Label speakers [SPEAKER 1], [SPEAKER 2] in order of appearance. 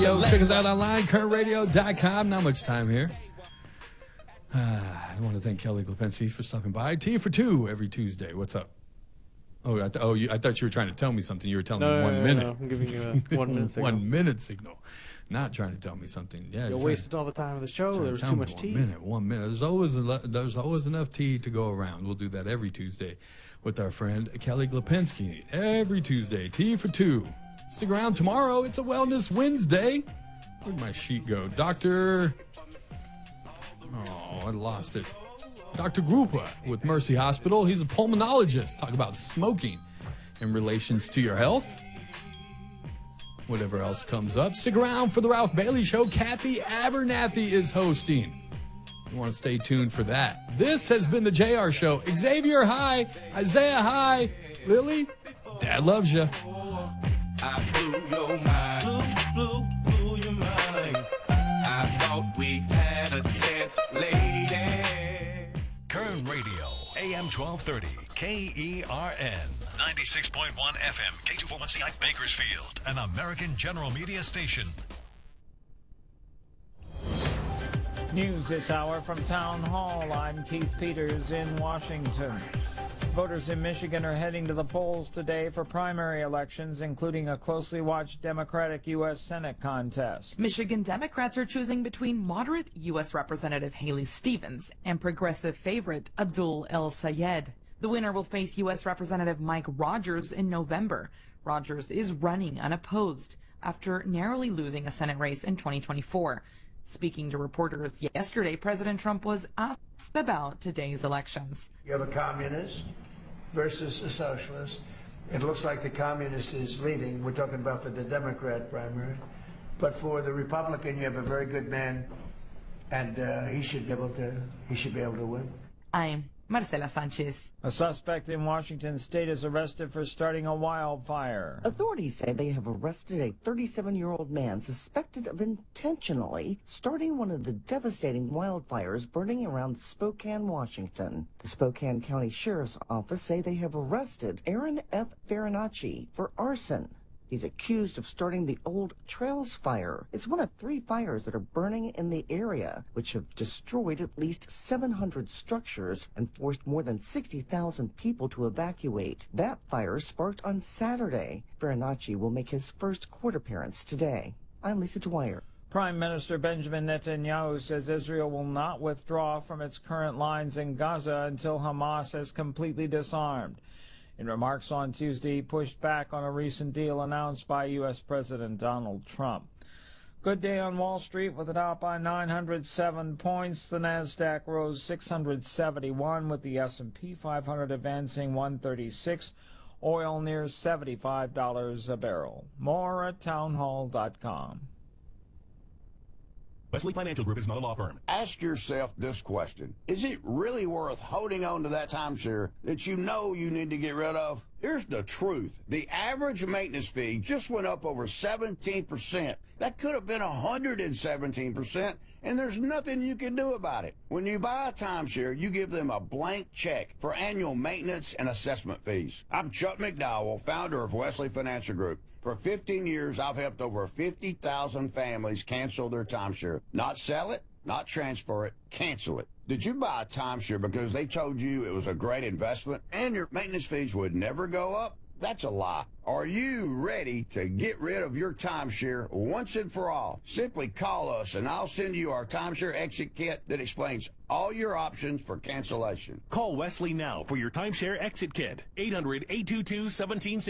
[SPEAKER 1] Yo, check us out online, currentradio.com. Not much time here. I want to thank Kelly Glapinski for stopping by. Tea for two every Tuesday. What's up? Oh, I thought you were trying to tell me something. You were telling me 1 minute.
[SPEAKER 2] No, I'm giving you a 1 minute signal.
[SPEAKER 1] 1 minute signal. Not trying to tell me something. Yeah,
[SPEAKER 2] you wasted all the time of the show. There was too much tea.
[SPEAKER 1] 1 minute. There's always enough tea to go around. We'll do that every Tuesday with our friend Kelly Glapinski. Every Tuesday, tea for two. Stick around tomorrow. It's a Wellness Wednesday. Where'd my sheet go? Dr. Oh, I lost it. Dr. Grupa with Mercy Hospital. He's a pulmonologist. Talk about smoking in relations to your health. Whatever else comes up. Stick around for the Ralph Bailey Show. Kathy Abernathy is hosting. You want to stay tuned for that. This has been the JR Show. Xavier, hi. Isaiah, hi. Lily, Dad loves you.
[SPEAKER 3] I blew your mind. Blew your mind. I thought we had a chance, lady.
[SPEAKER 4] Kern Radio, AM 1230, KERN. 96.1 FM, K241CI Bakersfield, an American General Media station.
[SPEAKER 5] News this hour from Town Hall. I'm Keith Peters in Washington. Voters in Michigan are heading to the polls today for primary elections, including a closely watched Democratic U.S. Senate contest.
[SPEAKER 6] Michigan Democrats are choosing between moderate U.S. Representative Haley Stevens and progressive favorite Abdul El Sayed. The winner will face U.S. Representative Mike Rogers in November. Rogers is running unopposed after narrowly losing a Senate race in 2024. Speaking to reporters yesterday, President Trump was asked about today's elections.
[SPEAKER 7] You have a communist versus a socialist. It looks like the communist is leading. We're talking about for the Democrat primary. But for the Republican, you have a very good man, and he should be able to win.
[SPEAKER 6] I'm Marcela Sanchez.
[SPEAKER 5] A suspect in Washington state is arrested for starting a wildfire.
[SPEAKER 8] Authorities say they have arrested a 37-year-old man suspected of intentionally starting one of the devastating wildfires burning around Spokane, Washington. The Spokane County Sheriff's Office say they have arrested Aaron F. Farinacci for arson. He's accused of starting the Old Trails Fire. It's one of 3 fires that are burning in the area, which have destroyed at least 700 structures and forced more than 60,000 people to evacuate. That fire sparked on Saturday. Farinacci will make his first court appearance today. I'm Lisa Dwyer.
[SPEAKER 5] Prime Minister Benjamin Netanyahu says Israel will not withdraw from its current lines in Gaza until Hamas has completely disarmed. In remarks on Tuesday, he pushed back on a recent deal announced by U.S. President Donald Trump. Good day on Wall Street with it out by 907 points. The Nasdaq rose 671 with the S&P 500 advancing 136. Oil near $75 a barrel. More at townhall.com.
[SPEAKER 9] Wesley Financial Group is not a law firm.
[SPEAKER 10] Ask yourself this question. Is it really worth holding on to that timeshare that you know you need to get rid of? Here's the truth. The average maintenance fee just went up over 17%. That could have been 117%, and there's nothing you can do about it. When you buy a timeshare, you give them a blank check for annual maintenance and assessment fees. I'm Chuck McDowell, founder of Wesley Financial Group. For 15 years, I've helped over 50,000 families cancel their timeshare. Not sell it, not transfer it, cancel it. Did you buy a timeshare because they told you it was a great investment and your maintenance fees would never go up? That's a lie. Are you ready to get rid of your timeshare once and for all? Simply call us and I'll send you our timeshare exit kit that explains all your options for cancellation.
[SPEAKER 9] Call Wesley now for your timeshare exit kit. 800-822-1760.